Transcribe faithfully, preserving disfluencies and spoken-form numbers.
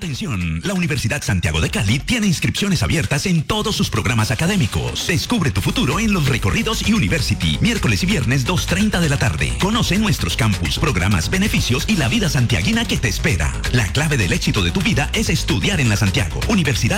Atención, la Universidad Santiago de Cali tiene inscripciones abiertas en todos sus programas académicos. Descubre tu futuro en los recorridos University, miércoles y viernes dos y treinta de la tarde. Conoce nuestros campus, programas, beneficios y la vida santiaguina que te espera. La clave del éxito de tu vida es estudiar en la Santiago. Universidad